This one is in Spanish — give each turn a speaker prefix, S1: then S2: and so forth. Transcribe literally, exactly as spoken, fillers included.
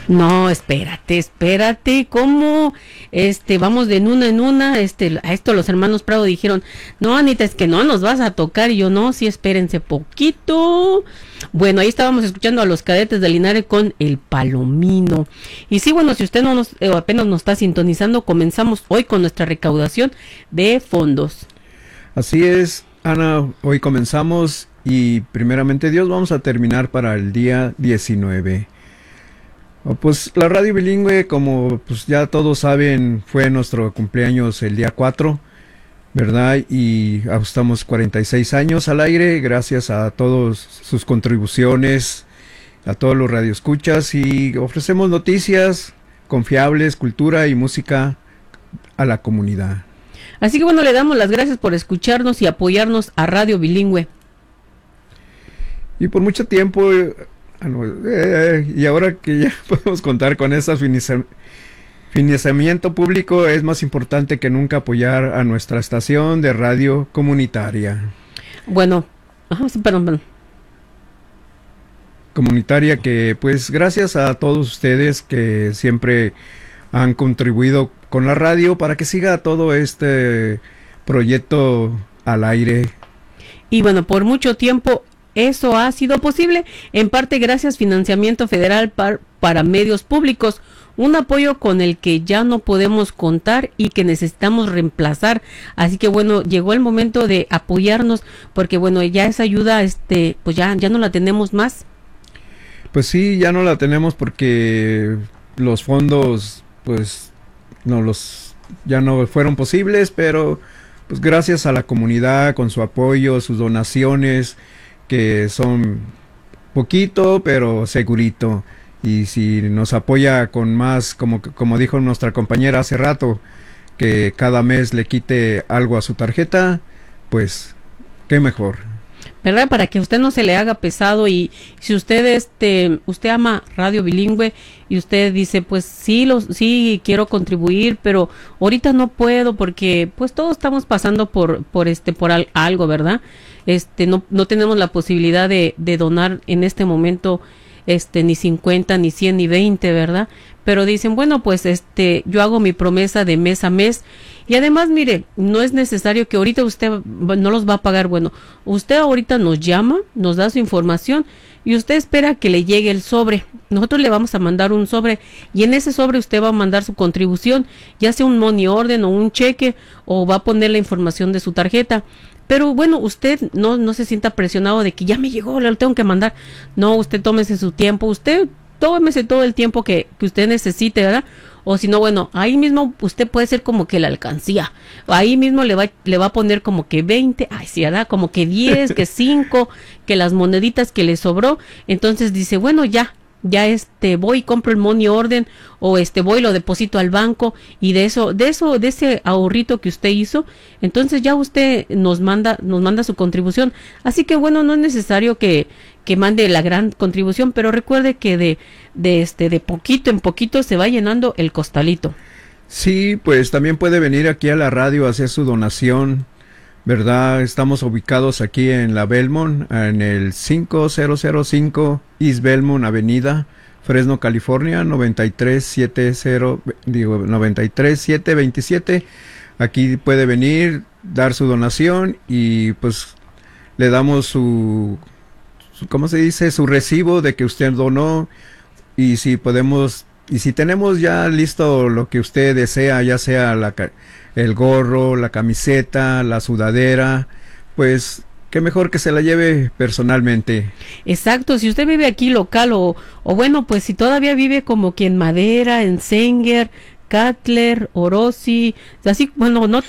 S1: No, espérate, espérate, ¿cómo? Este, vamos de en una en una, este, a esto los hermanos Prado dijeron, no, Anita, es que no nos vas a tocar, y yo, no, sí, espérense poquito. Bueno, ahí estábamos escuchando a los Cadetes de Linares con El Palomino. Y sí, bueno, si usted no nos, eh, apenas nos está sintonizando, comenzamos hoy con nuestra recaudación de fondos.
S2: Así es, Ana, hoy comenzamos y primeramente Dios vamos a terminar para el día diecinueve. Pues la radio bilingüe, como pues ya todos saben, fue nuestro cumpleaños el día cuatro, ¿verdad? Y ajustamos cuarenta y seis años al aire, gracias a todas sus contribuciones, a todos los radioescuchas, y ofrecemos noticias confiables, cultura y música a la comunidad.
S1: Así que bueno, le damos las gracias por escucharnos y apoyarnos a Radio Bilingüe.
S2: Y por mucho tiempo... Eh, y ahora que ya podemos contar con ese financiamiento público, es más importante que nunca apoyar a nuestra estación de radio comunitaria.
S1: Bueno, ajá, sí, perdón, perdón.
S2: Comunitaria que, pues, gracias a todos ustedes que siempre han contribuido con la radio para que siga todo este proyecto al aire.
S1: Y bueno, por mucho tiempo eso ha sido posible, en parte gracias financiamiento federal par, para medios públicos, un apoyo con el que ya no podemos contar y que necesitamos reemplazar. Así que bueno, llegó el momento de apoyarnos, porque bueno, ya esa ayuda, este, pues ya, ya no la tenemos más.
S2: Pues sí, ya no la tenemos porque los fondos, pues, no los, ya no fueron posibles, pero pues gracias a la comunidad con su apoyo, sus donaciones, que son poquito pero segurito, y si nos apoya con más, como, como dijo nuestra compañera hace rato, que cada mes le quite algo a su tarjeta, pues qué mejor,
S1: ¿verdad? Para que usted no se le haga pesado. Y si usted este usted ama Radio Bilingüe y usted dice, pues sí, los, sí quiero contribuir, pero ahorita no puedo porque pues todos estamos pasando por por este por al, algo, ¿verdad? Este no no tenemos la posibilidad de, de donar en este momento este ni cincuenta, ni cien, ni veinte, ¿verdad? Pero dicen, bueno, pues este yo hago mi promesa de mes a mes. Y además, mire, no es necesario que ahorita usted no los va a pagar. Bueno, usted ahorita nos llama, nos da su información y usted espera que le llegue el sobre. Nosotros le vamos a mandar un sobre y en ese sobre usted va a mandar su contribución, ya sea un money order o un cheque, o va a poner la información de su tarjeta. Pero bueno, usted no, no se sienta presionado de que ya me llegó, le lo tengo que mandar. No, usted tómese su tiempo, usted tómese todo el tiempo que, que usted necesite, ¿verdad? O si no, bueno, ahí mismo usted puede ser como que la alcancía. Ahí mismo le va, le va a poner como que veinte, ay, sí, ¿verdad? Como que diez, que cinco, que las moneditas que le sobró. Entonces dice, bueno, ya, ya este, voy y compro el money order, o este, voy y lo deposito al banco, y de eso, de eso, de ese ahorrito que usted hizo, entonces ya usted nos manda, nos manda su contribución. Así que bueno, no es necesario que, que mande la gran contribución, pero recuerde que de, de este, de poquito en poquito se va llenando el costalito.
S2: Sí, pues también puede venir aquí a la radio a hacer su donación, ¿verdad? Estamos ubicados aquí en la Belmont, en el cinco mil cinco East Belmont Avenida, Fresno, California, noventa y tres setenta, digo, noventa y tres setecientos veintisiete. Aquí puede venir, dar su donación y pues le damos su, su, ¿cómo se dice? Su recibo de que usted donó, y si podemos, y si tenemos ya listo lo que usted desea, ya sea la el gorro, la camiseta, la sudadera, pues qué mejor que se la lleve personalmente.
S1: Exacto, si usted vive aquí local, o, o bueno, pues si todavía vive como que en Madera, en Sanger, Cutler, Orosi, así, bueno, no